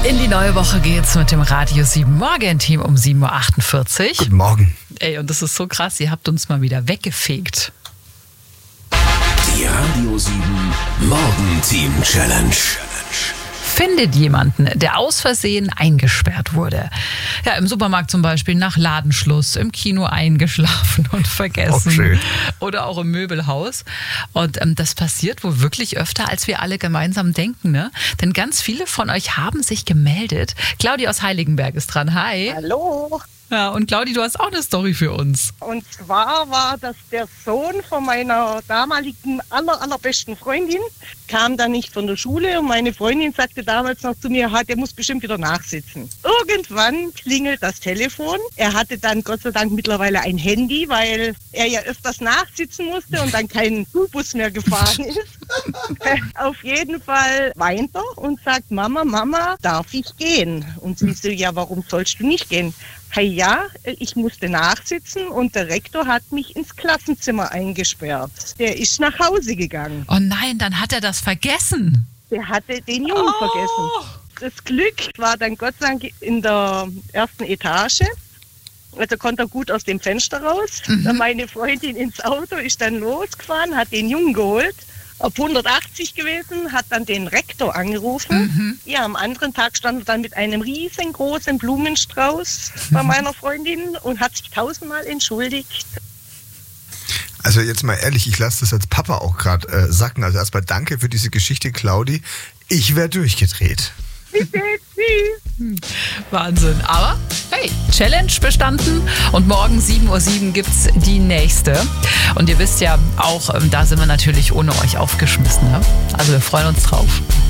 In die neue Woche geht's mit dem Radio 7 Morgen-Team um 7.48 Uhr. Guten Morgen. Ey, und das ist so krass, ihr habt uns mal wieder weggefegt. Die Radio 7 Morgen-Team Challenge. Findet jemanden, der aus Versehen eingesperrt wurde. Ja, im Supermarkt zum Beispiel nach Ladenschluss, im Kino eingeschlafen und vergessen. Auch schön. Oder auch im Möbelhaus. Und das passiert wohl wirklich öfter, als wir alle gemeinsam denken, ne? Denn ganz viele von euch haben sich gemeldet. Claudi aus Heiligenberg ist dran. Hi. Hallo. Ja, und Claudi, du hast auch eine Story für uns. Und zwar war das der Sohn von meiner damaligen allerbesten Freundin, kam dann nicht von der Schule und meine Freundin sagte damals noch zu mir, der muss bestimmt wieder nachsitzen. Irgendwann klingelt das Telefon. Er hatte dann Gott sei Dank mittlerweile ein Handy, weil er ja öfters nachsitzen musste und dann kein Schulbus mehr gefahren ist. Auf jeden Fall weint er und sagt, Mama, darf ich gehen? Und sie so, ja, warum sollst du nicht gehen? Hey, ja, ich musste nachsitzen und der Rektor hat mich ins Klassenzimmer eingesperrt. Der ist nach Hause gegangen. Oh nein, dann hat er das vergessen. Der hatte den Jungen vergessen. Das Glück war dann Gott sei Dank in der ersten Etage. Also konnte er gut aus dem Fenster raus. Dann meine Freundin ins Auto, ist dann losgefahren, hat den Jungen geholt. Auf 180 gewesen, hat dann den Rektor angerufen. Ja, am anderen Tag stand er dann mit einem riesengroßen Blumenstrauß bei meiner Freundin und hat sich 1000-mal entschuldigt. Also jetzt mal ehrlich, ich lasse das als Papa auch gerade sacken. Also erstmal danke für diese Geschichte, Claudi. Ich wäre durchgedreht. Bitte, tschüss. Wahnsinn. Aber hey, Challenge bestanden und morgen 7.07 Uhr gibt's die nächste. Und ihr wisst ja auch, da sind wir natürlich ohne euch aufgeschmissen. Ne? Also wir freuen uns drauf.